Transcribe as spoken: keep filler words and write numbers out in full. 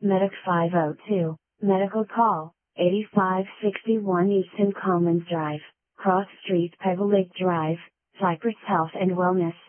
Medic five oh two, Medical Call, eighty-five sixty-one Easton Commons Drive, Cross Street Pebble Lake Drive, Cypress Health and Wellness.